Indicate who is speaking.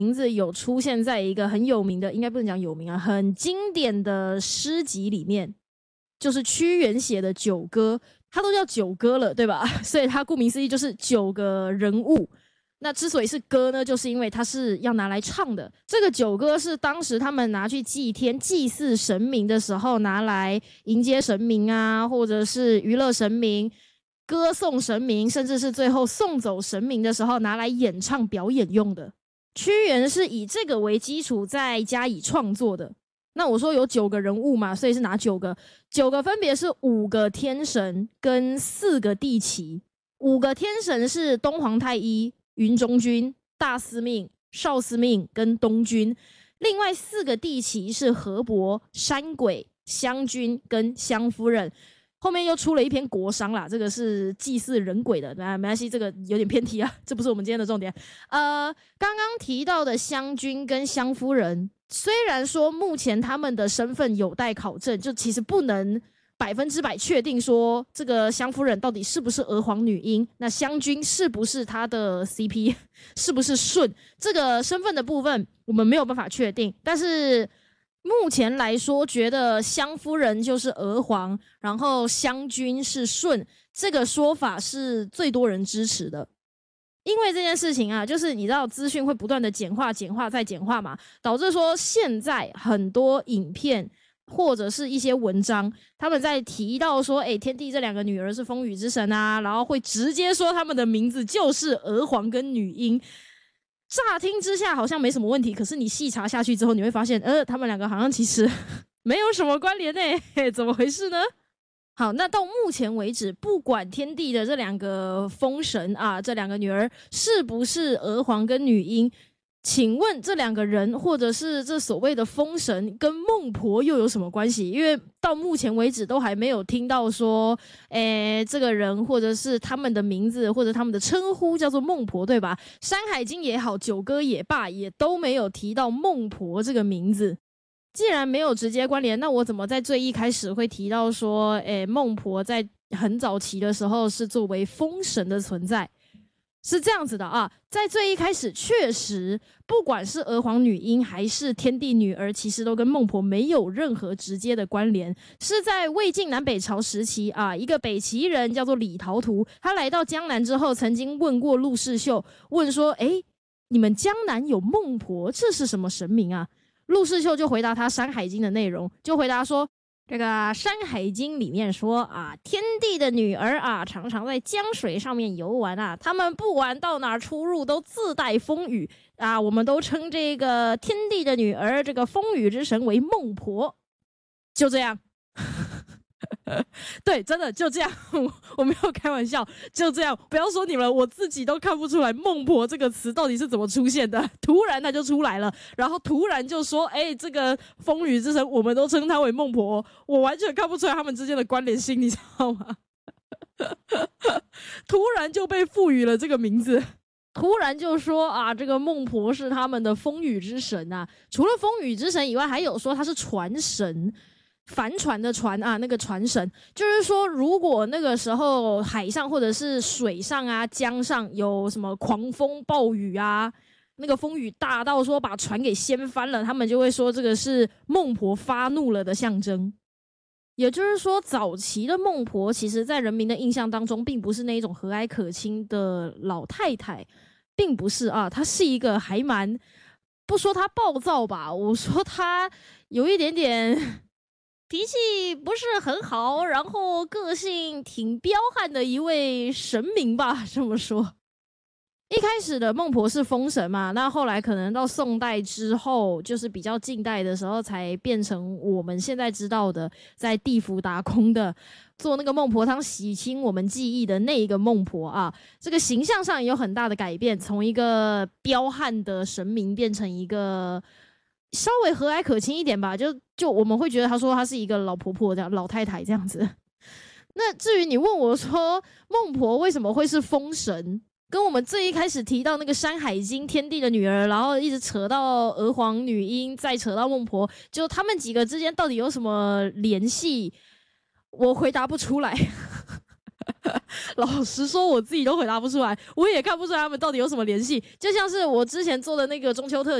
Speaker 1: 名字有出现在一个很有名的，应该不能讲有名啊，很经典的诗集里面，就是屈原写的《九歌》，它都叫九歌了，对吧？所以它顾名思义就是9个人物。那之所以是歌呢，就是因为它是要拿来唱的。这个九歌是当时他们拿去祭天、祭祀神明的时候，拿来迎接神明啊，或者是娱乐神明、歌颂神明，甚至是最后送走神明的时候拿来演唱表演用的。屈原是以这个为基础再加以创作的。那我说有9个人物嘛，所以是哪9个？9个分别是5个天神跟4个地旗。5个天神是东皇太一、云中君、大司命、少司命跟东君。另外4个地旗是河伯、山鬼、湘君跟湘夫人。后面又出了一篇国殇啦，这个是祭祀人鬼的，没关系，这个有点偏题啊，这不是我们今天的重点。刚刚提到的湘君跟湘夫人，虽然说目前他们的身份有待考证，就其实不能100%确定说这个湘夫人到底是不是娥皇女英，那湘君是不是他的 CP， 是不是舜，这个身份的部分我们没有办法确定，但是目前来说，觉得湘夫人就是娥皇，然后湘君是舜，这个说法是最多人支持的。因为这件事情啊，就是你知道资讯会不断的简化、简化再简化嘛，导致说现在很多影片或者是一些文章，他们在提到说，天帝这2个女儿是风雨之神啊，然后会直接说他们的名字就是娥皇跟女英。乍听之下好像没什么问题，可是你细查下去之后，你会发现，他们2个好像其实没有什么关联怎么回事呢？好，那到目前为止，不管天帝的这2个封神啊，这2个女儿是不是娥皇跟女英，请问这2个人或者是这所谓的封神跟孟婆又有什么关系？因为到目前为止都还没有听到说这个人或者是他们的名字或者他们的称呼叫做孟婆，对吧？山海经也好，九歌也罢，也都没有提到孟婆这个名字。既然没有直接关联，那我怎么在最一开始会提到说孟婆在很早期的时候是作为封神的存在？是这样子的啊，在最一开始确实不管是娥皇女英还是天帝女儿，其实都跟孟婆没有任何直接的关联。是在魏晋南北朝时期啊，一个北齐人叫做李陶图，他来到江南之后曾经问过陆士秀，问说你们江南有孟婆，这是什么神明啊？陆士秀就回答他《山海经》的内容，就回答说这个《山海经》里面说啊，天帝的女儿啊，常常在江水上面游玩啊，他们不管到哪出入都自带风雨啊，我们都称这个天帝的女儿，这个风雨之神为孟婆。就这样。对，真的就这样，我没有开玩笑，就这样。不要说你们，我自己都看不出来孟婆这个词到底是怎么出现的，突然它就出来了，然后突然就说这个风雨之神我们都称它为孟婆，我完全看不出来他们之间的关联性，你知道吗？突然就被赋予了这个名字，突然就说啊，这个孟婆是他们的风雨之神啊。除了风雨之神以外，还有说他是船神，帆船的船啊，那个船神，就是说如果那个时候海上或者是水上啊，江上有什么狂风暴雨啊，那个风雨大到说把船给掀翻了，他们就会说这个是孟婆发怒了的象征。也就是说，早期的孟婆其实在人民的印象当中并不是那一种和蔼可亲的老太太，并不是啊，她是一个还蛮，不说她暴躁吧，我说她有一点点脾气不是很好，然后个性挺彪悍的一位神明吧，这么说。一开始的孟婆是封神嘛，那后来可能到宋代之后，就是比较近代的时候，才变成我们现在知道的在地府打工的，做那个孟婆汤洗清我们记忆的那一个孟婆啊。这个形象上也有很大的改变，从一个彪悍的神明变成一个稍微和蔼可亲一点吧，就我们会觉得他说他是一个老婆婆这样，老太太这样子。那至于你问我说孟婆为什么会是封神，跟我们最一开始提到那个《山海经》天帝的女儿，然后一直扯到娥皇女英，再扯到孟婆，就他们几个之间到底有什么联系，我回答不出来。 老实说，我自己都回答不出来，我也看不出来他们到底有什么联系。就像是我之前做的那个中秋特